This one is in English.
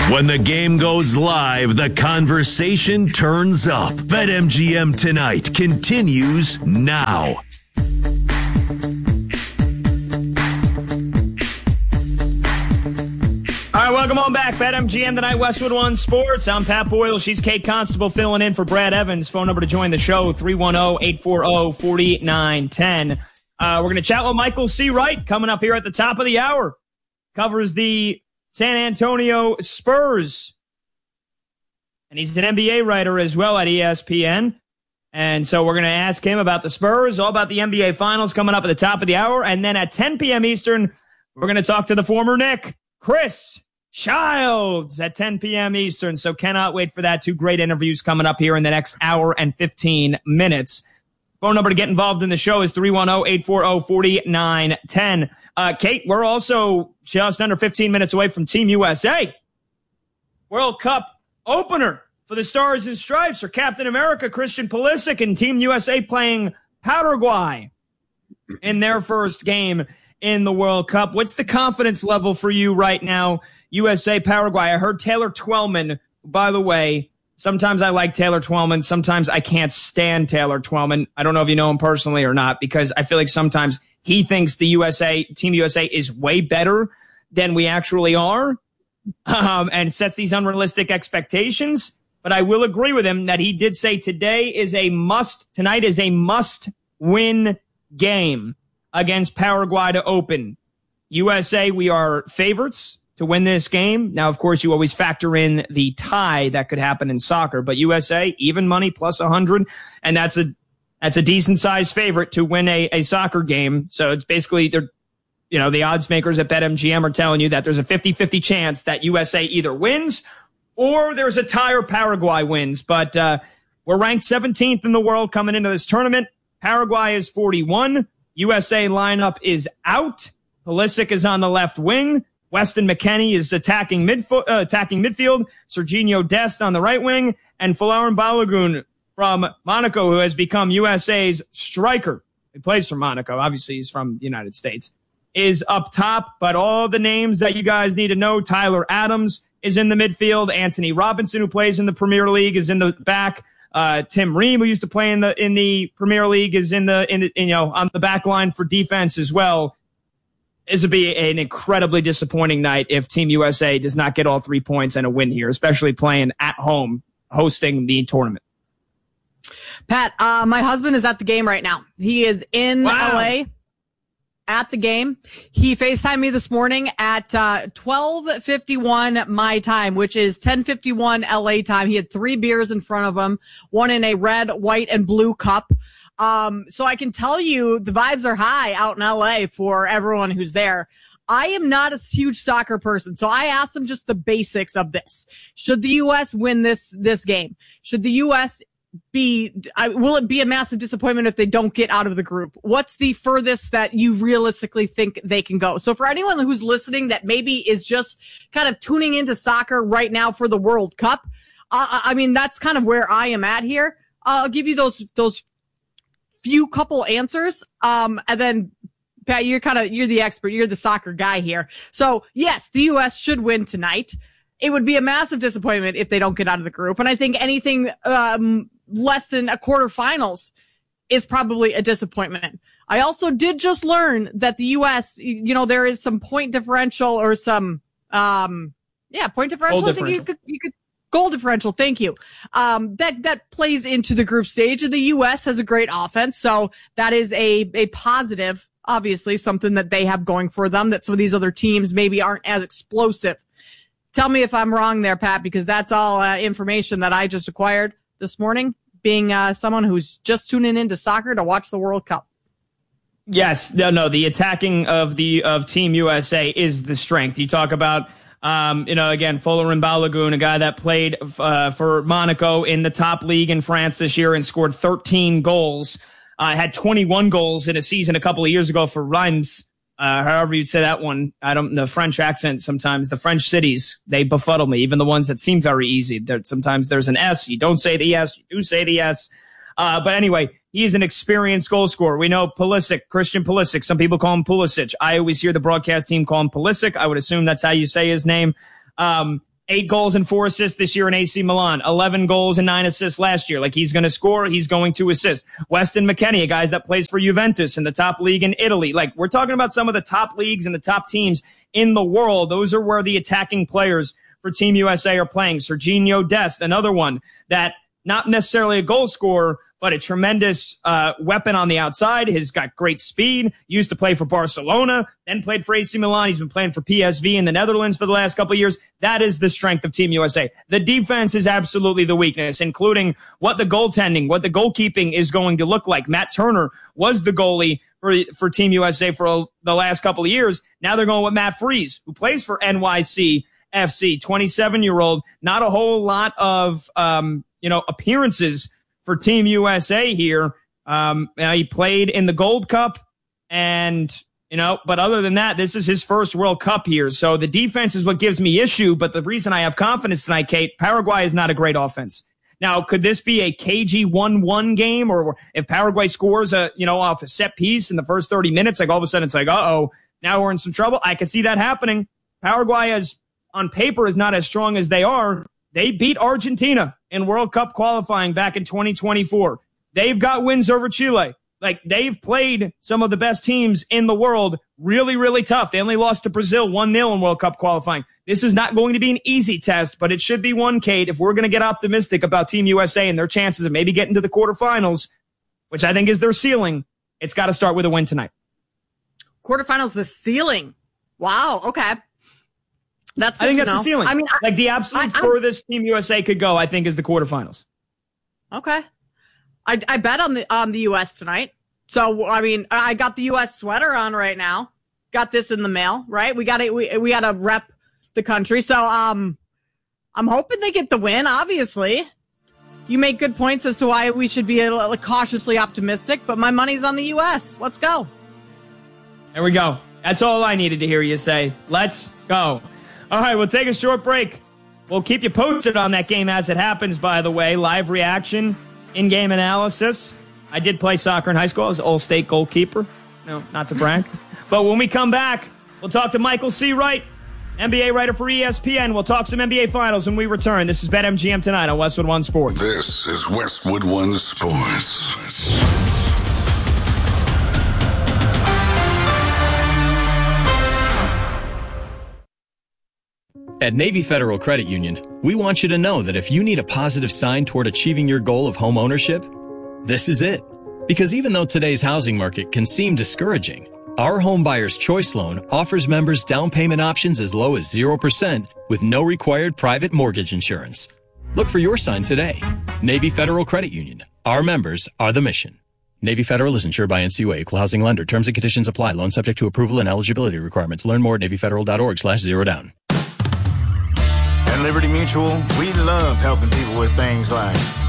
When the game goes live, the conversation turns up. BetMGM Tonight continues now. All right, welcome on back. BetMGM Tonight, Westwood One Sports. I'm Pat Boyle. She's Kate Constable filling in for Brad Evans. Phone number to join the show, 310-840-4910. We're going to chat with Michael C. Wright coming up here at the top of the hour. Covers the San Antonio Spurs. And he's an NBA writer as well at ESPN. And so we're going to ask him about the Spurs, all about the NBA Finals coming up at the top of the hour. And then at 10 p.m. Eastern, we're going to talk to the former Knick, Chris Childs, at 10 p.m. Eastern. So cannot wait for that. Two great interviews coming up here in the next hour and 15 minutes. Phone number to get involved in the show is 310-840-4910. Kate, we're also just under 15 minutes away from Team USA. World Cup opener for the Stars and Stripes for Captain America, Christian Pulisic, and Team USA playing Paraguay in their first game in the World Cup. What's the confidence level for you right now, USA, Paraguay? I heard Taylor Twellman, by the way. Sometimes I like Taylor Twellman. Sometimes I can't stand Taylor Twellman. I don't know if you know him personally or not, because I feel like sometimes he thinks the Team USA is way better than we actually are, and sets these unrealistic expectations. But I will agree with him that he did say tonight is a must-win game against Paraguay to open. USA, we are favorites to win this game. Now, of course, you always factor in the tie that could happen in soccer, but USA, even money, plus 100, and that's a decent sized favorite to win a soccer game. So it's basically, the odds makers at BetMGM are telling you that there's a 50-50 chance that USA either wins or there's a tie or Paraguay wins. But we're ranked 17th in the world coming into this tournament. Paraguay is 41. USA lineup is out. Pulisic is on the left wing. Weston McKennie is attacking midfield. Serginho Dest on the right wing. And Folarin Balogun from Monaco, who has become USA's striker. He plays for Monaco. Obviously, he's from the United States. Is up top, but all the names that you guys need to know. Tyler Adams is in the midfield. Anthony Robinson, who plays in the Premier League, is in the back. Tim Ream, who used to play in the Premier League, is on the back line for defense as well. This would be an incredibly disappointing night if Team USA does not get all 3 points and a win here, especially playing at home, hosting the tournament. Pat, my husband is at the game right now. He is in LA at the game. He FaceTimed me this morning at 12:51 my time, which is 10:51 LA time. He had 3 beers in front of him, one in a red, white, and blue cup. So I can tell you the vibes are high out in LA for everyone who's there. I am not a huge soccer person, so I asked him just the basics of this. Should the U.S. win this game? Should the U.S. will it be a massive disappointment if they don't get out of the group? What's the furthest that you realistically think they can go? So for anyone who's listening that maybe is just kind of tuning into soccer right now for the World Cup, I mean, that's kind of where I am at here. I'll give you those few couple answers. And then Pat, you're the expert. You're the soccer guy here. So yes, the U.S. should win tonight. It would be a massive disappointment if they don't get out of the group. And I think anything, less than a quarterfinals is probably a disappointment. I also did just learn that the U.S., there is some point differential or some, point differential. I think you could goal differential. Thank you. That plays into the group stage, and the U.S. has a great offense. So that is a positive, obviously something that they have going for them that some of these other teams maybe aren't as explosive. Tell me if I'm wrong there, Pat, because that's all information that I just acquired this morning, being someone who's just tuning into soccer to watch the World Cup. Yes, no, the attacking of Team USA is the strength. You talk about, again, Folarin Balogun, a guy that played for Monaco in the top league in France this year and scored 13 goals. Had 21 goals in a season a couple of years ago for Reims. However you'd say that one. The French accent sometimes, the French cities, they befuddle me, even the ones that seem very easy. Sometimes there's an S. You don't say the S. You do say the S. But anyway, he is an experienced goal scorer. We know Pulisic, Christian Pulisic. Some people call him Pulisic. I always hear the broadcast team call him Pulisic. I would assume that's how you say his name. 8 goals and 4 assists this year in AC Milan, 11 goals and 9 assists last year. Like, he's going to score, he's going to assist. Weston McKennie, a guy that plays for Juventus in the top league in Italy. Like, we're talking about some of the top leagues and the top teams in the world. Those are where the attacking players for Team USA are playing. Serginho Dest, another one that not necessarily a goal scorer, but a tremendous weapon on the outside. He's got great speed. Used to play for Barcelona, then played for AC Milan. He's been playing for PSV in the Netherlands for the last couple of years. That is the strength of Team USA. The defense is absolutely the weakness, including what the goaltending, what the goalkeeping is going to look like. Matt Turner was the goalie for Team USA for the last couple of years. Now they're going with Matt Freese, who plays for NYC FC, 27-year-old. Not a whole lot of appearances for Team USA here. He played in the Gold Cup but other than that, this is his first World Cup here. So the defense is what gives me issue, but the reason I have confidence tonight, Kate, Paraguay is not a great offense. Now, could this be a cagey 1-1 game, or if Paraguay scores off a set piece in the first 30 minutes, like all of a sudden it's like, uh-oh, now we're in some trouble? I could see that happening. Paraguay on paper is not as strong as they are. They beat Argentina in World Cup qualifying back in 2024. They've got wins over Chile. Like, they've played some of the best teams in the world really, really tough. They only lost to Brazil 1-0 in World Cup qualifying. This is not going to be an easy test, but it should be one, Kate, if we're going to get optimistic about Team USA and their chances of maybe getting to the quarterfinals, which I think is their ceiling. It's got to start with a win tonight. Quarterfinals, the ceiling. Wow. Okay. That's good. I think that's know. the ceiling. I mean, the absolute furthest Team USA could go, I think, is the quarterfinals. Okay. I bet on the US tonight. So, I mean, I got the US sweater on right now. Got this in the mail, right? We got to rep the country. So, I'm hoping they get the win, obviously. You make good points as to why we should be a little cautiously optimistic, but my money's on the US. Let's go. There we go. That's all I needed to hear you say. Let's go. All right, we'll take a short break. We'll keep you posted on that game as it happens, by the way. Live reaction, in-game analysis. I did play soccer in high school. I was an all-state goalkeeper. No, not to brag. But when we come back, we'll talk to Michael C. Wright, NBA writer for ESPN. We'll talk some NBA Finals when we return. This is BetMGM tonight on Westwood One Sports. This is Westwood One Sports. At Navy Federal Credit Union, we want you to know that if you need a positive sign toward achieving your goal of home ownership, this is it. Because even though today's housing market can seem discouraging, our Home Buyer's Choice Loan offers members down payment options as low as 0% with no required private mortgage insurance. Look for your sign today. Navy Federal Credit Union. Our members are the mission. Navy Federal is insured by NCUA, Equal Housing Lender. Terms and conditions apply. Loan subject to approval and eligibility requirements. Learn more at NavyFederal.org/zerodown. At Liberty Mutual, we love helping people with things like